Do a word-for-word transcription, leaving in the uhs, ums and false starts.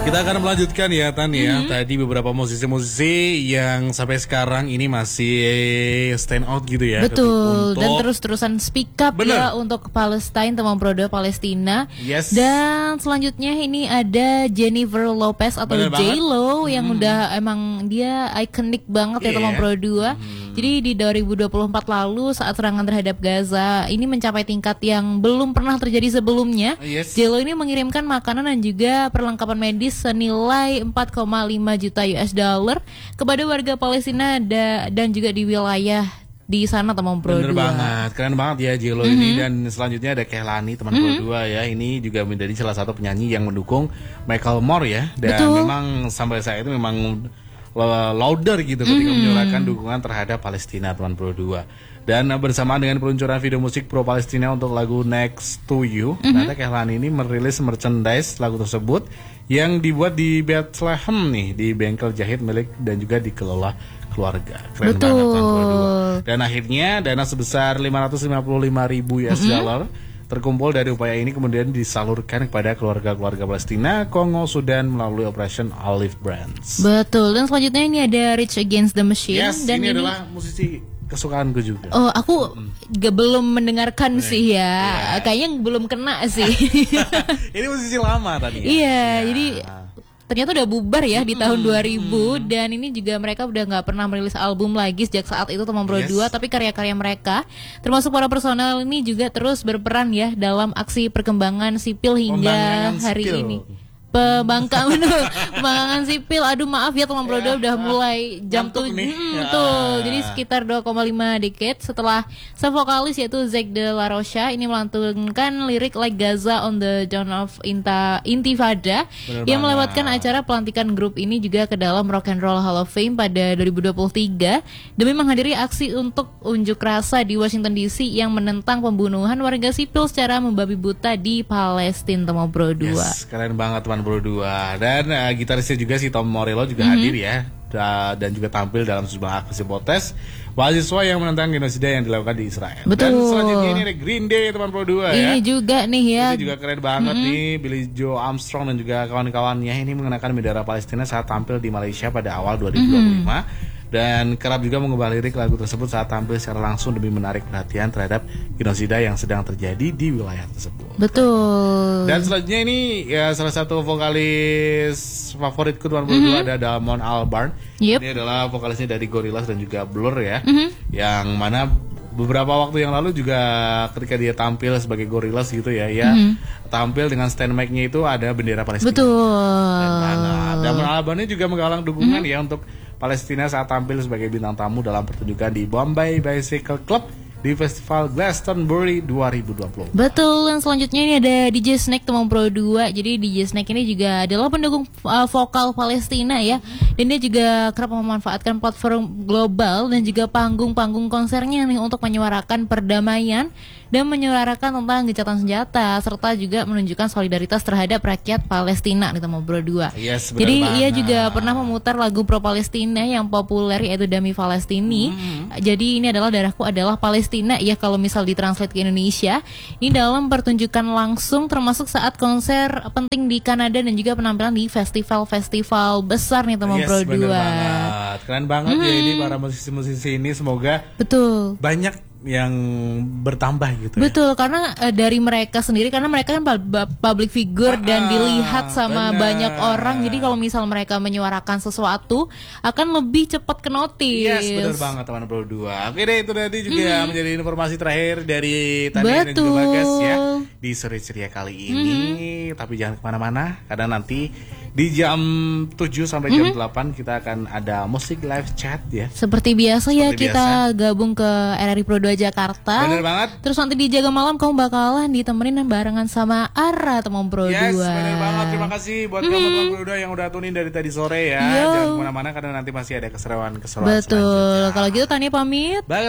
Kita akan melanjutkan ya Tan ya. Mm-hmm. Tadi beberapa musisi-musisi yang sampai sekarang ini masih stand out gitu ya. Betul. Untuk... Dan terus-terusan speak up Bener. ya untuk Palestine, teman Prodo Palestina. Yes. Dan selanjutnya ini ada Jennifer Lopez atau J-Lo yang hmm. udah emang dia ikonik banget yeah. ya teman Prodo. Hmm. Jadi di dua ribu dua puluh empat lalu saat serangan terhadap Gaza ini mencapai tingkat yang belum pernah terjadi sebelumnya. Yes. J-Lo ini mengirimkan makanan dan juga perlengkapan medis senilai empat koma lima juta U S dollar kepada warga Palestina da, dan juga di wilayah di sana teman Pro Bener dua. banget, keren banget ya J-Lo mm-hmm. ini. Dan selanjutnya ada Kehlani teman mm-hmm. Pro dua ya. Ini juga menjadi salah satu penyanyi yang mendukung Michael Moore ya. Dan Betul. memang sampai saat itu memang louder gitu ketika mm-hmm. menyuarakan dukungan terhadap Palestina teman Pro dua. Dan bersamaan dengan peluncuran video musik pro Palestina untuk lagu Next to You, mm-hmm. ternyata Kehlani ini merilis merchandise lagu tersebut yang dibuat di Bethlehem nih, di bengkel jahit milik dan juga dikelola keluarga. Keren Betul. banget teman Pro dua. Dan akhirnya dana sebesar lima ratus lima puluh lima ribu U S dollar mm-hmm. terkumpul dari upaya ini kemudian disalurkan kepada keluarga-keluarga Palestina, Kongo, Sudan melalui Operation Olive Branch. Betul. Dan selanjutnya ini ada Rage Against the Machine. Yes, dan ini, ini adalah musisi kesukaanku juga. Oh, aku mm. gak belum mendengarkan Bener. sih ya. Yeah. Kayaknya belum kena sih. Ini musisi lama tadi ya. Iya, yeah, yeah. jadi ternyata udah bubar ya di tahun mm. dua ribu mm. dan ini juga mereka udah nggak pernah merilis album lagi sejak saat itu teman Pro dua, yes. tapi karya-karya mereka termasuk para personel ini juga terus berperan ya dalam aksi perkembangan sipil hingga hari sipil. ini. Pembangkangan pembangkangan sipil. Aduh maaf ya teman Prodo ya, udah mulai jam tujuh hmm, ya. Tuh. Jadi sekitar dua koma lima decade setelah sang vokalis yaitu Zack de la Rocha ini melantunkan lirik Like Gaza on the Dawn of Inta, Intifada Bener yang banget. melewatkan acara pelantikan grup ini juga ke dalam Rock and Roll Hall of Fame pada dua ribu dua puluh tiga demi menghadiri aksi untuk unjuk rasa di Washington D C yang menentang pembunuhan warga sipil secara membabi buta di Palestina teman Pro dua. Yes, keren banget teman Pro dua. Dan uh, gitarisnya juga si Tom Morello juga mm-hmm. hadir ya, da, dan juga tampil dalam sejumlah aksi protes mahasiswa yang menentang genosida yang dilakukan di Israel. Betul. Dan selanjutnya ini ada Green Day teman Pro dua ya. Ini juga nih ya. Ini juga keren banget mm-hmm. nih, Billy Joe Armstrong dan juga kawan-kawannya ini mengenakan bendera Palestina saat tampil di Malaysia pada awal dua ribu dua puluh lima. Mm-hmm. Dan kerap juga mengubah lirik lagu tersebut saat tampil secara langsung demi menarik perhatian terhadap genosida yang sedang terjadi di wilayah tersebut. Betul. Dan selanjutnya ini ya salah satu vokalis favoritku teman Pro dua mm-hmm. ada Damon Albarn. Yep. Ini adalah vokalisnya dari Gorillaz dan juga Blur ya. Mm-hmm. Yang mana beberapa waktu yang lalu juga ketika dia tampil sebagai Gorillaz gitu ya, ya mm-hmm. tampil dengan stand mic-nya itu ada bendera Palestina. Betul. Dan Damon Albarn ini juga menggalang dukungan mm-hmm. ya untuk Palestina saat tampil sebagai bintang tamu dalam pertunjukan di Bombay Bicycle Club di Festival Glastonbury dua ribu dua puluh. Betul. Dan selanjutnya ini ada D J Snake teman Pro dua. Jadi D J Snake ini juga adalah pendukung uh, vokal Palestina ya. Dan dia juga kerap memanfaatkan platform global dan juga panggung-panggung konsernya nih untuk menyuarakan perdamaian dan menyuarakan tentang gencatan senjata serta juga menunjukkan solidaritas terhadap rakyat Palestina nih teman Pro dua. Yes, jadi banget. Ia juga pernah memutar lagu pro Palestina yang populer yaitu Dami Falestini. Mm-hmm. Jadi ini adalah Darahku Adalah Palestina ya kalau misal ditranslate ke Indonesia. Ini dalam pertunjukan langsung termasuk saat konser penting di Kanada dan juga penampilan di festival-festival besar nih teman yes, Pro dua. Banget. Keren banget mm-hmm. ya ini para musisi-musisi ini, semoga betul banyak yang bertambah gitu. Betul, ya. karena uh, dari mereka sendiri, karena mereka kan public figure ah, dan dilihat sama bener. banyak orang. Jadi kalau misal mereka menyuarakan sesuatu akan lebih cepat ke notice. Yes, benar banget teman Pro dua. Oke deh, itu tadi juga mm-hmm. menjadi informasi terakhir dari Tania dan juga Bagas ya di Sore Ceria kali ini. Mm-hmm. Tapi jangan kemana-mana, karena nanti di jam tujuh sampai jam mm-hmm. delapan kita akan ada musik live chat ya. Seperti biasa Seperti ya biasa. Kita gabung ke R R I Pro dua Jakarta. Bener banget. Terus nanti di Jaga Malam kamu bakalan ditemenin barengan sama Ara teman Pro dua. Yes, bener banget. Terima kasih buat mm-hmm. kamu teman Pro dua yang udah tunin dari tadi sore ya. Yo. Jangan kemana-mana karena nanti masih ada keseruan-keseruan. Betul. Kalau gitu Tania pamit. Bye.